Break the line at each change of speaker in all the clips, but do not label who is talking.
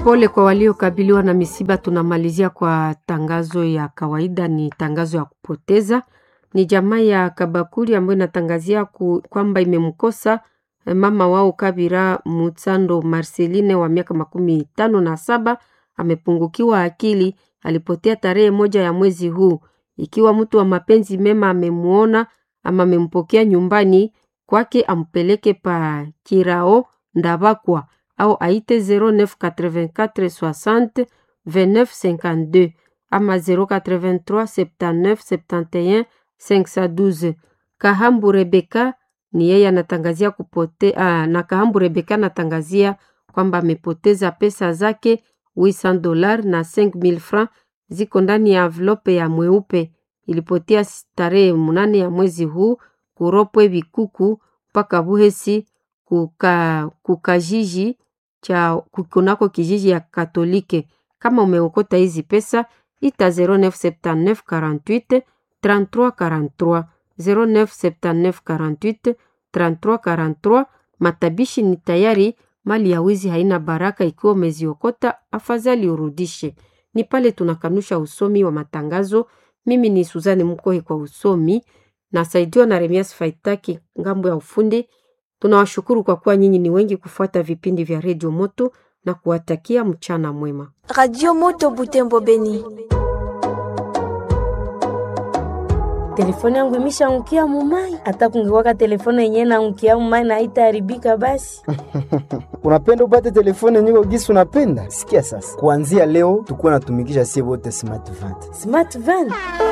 Pole kwa waliokabiliwa na misiba. Tunamalizia kwa tangazo ya kawaida, ni tangazo ya kupoteza. Ni jamaa ya Kabakuri ambayo inatangazia kwamba imemkosa mama wao Kabira Mutsando Marceline wa miaka 57, amepungukiwa akili. Alipotea tarehe 1 ya mwezi huu. Ikiwa mtu wa mapenzi mema amemuona ama amempokea nyumbani kwake, ampeleke pa Kirao Ndabakwa au aite 0984 60 29 52 ama 083 79 71 512. Kahambu Rebeka ni yeye anatangazia na Kahambu Rebeka anatangazia kwamba amepoteza pesa zake $800 na 5000 francs ziko ndani ya envelope ya mweupe. Ilipotea tarehe 8 ya mwezi huu kuropwe Bikuku paka Buhesi kukajiji cha kukunako kijiji ya Katolike. Kama umeokota hizi pesa ita 0979 48 33 43 0979 48 33 43. Matabishi ni tayari. Mali ya wizi haina baraka. Ikiwa umeziokota afadhali urudishe. Ni pale tunakanusha usomi wa matangazo. Mimi ni Suzanne Mukohe kwa usomi, nasaidiwa na Remias Faitaki ngambo ya ufundi. Tunawashukuru kwa kuwa nyinyi ni wengi kufuata vipindi vya Radio Moto na kuwatakia mchana mwema.
Radio Moto Butembo Beni. Telefoni yangu imeshaangukia mumai. Hata kungekuwa telefoni yenyewe naangukia mumai na haitaharibika basi.
Unapenda upate telefoni nyingo gisi unapenda? Sikia sasa. Kuanzia leo tukua natumikisha sie wote Smart Vent.
Smart Vent.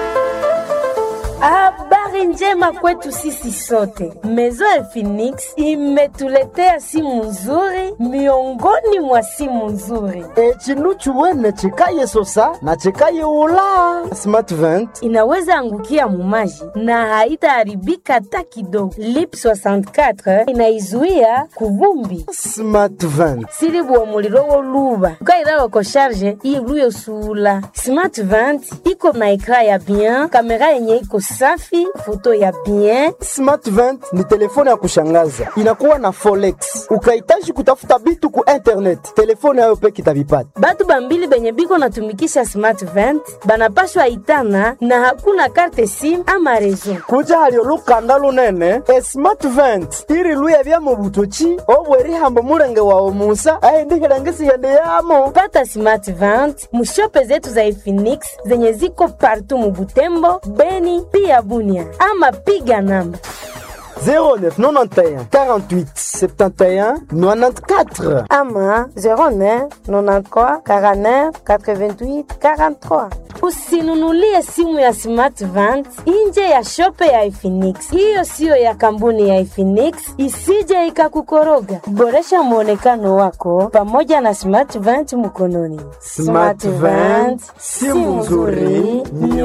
Habari njema kwetu sisi sote. Maison ya Phoenix imetuletea simu nzuri miongoni mwa simu nzuri.
Chinuchu wene chikaye sosa na chikaye ula. Smart Vent
inaweza angukia mumaji na haitaharibika hata kidogo. Lip 64 inaizuia kuvumbi.
Smart Vent
silibu wa muliro woluba ukairawa ko charge iluyo sula. Smart Vent iko na ekran ya bien, kamera yenye iko safi, foto ya bien.
Smart Vent ni telefone ya kushangaza. Inakuwa na Forex. Ukahitaji kutafuta bitu ku internet, telefone hayo peke itavipata.
Batu bambili benye biko natumikisha Smart Vent banapashwa itana na hakuna karte SIM ama rezo.
Kuja hali olukanda lunene, Smart Vent iri luya vya mubutochi, obweri hambo murenge wa omusa, ndihirangisi yende yamo.
Pata Smart Vent mushope zetu za Phoenix zenye ziko partout mu Butembo, Beni, pia Bunia. Ama piga namba
0991 48 71 94
ama 09 93 49 88 43. Usinunulie simu ya Smart Vent nje ya shope ya Phoenix. Hiyo sio ya kampuni ya Phoenix, isije ikakukoroga. Boresha muonekano wako pamoja na Smart Vent mkononi.
Smart Vent, simu nzuri.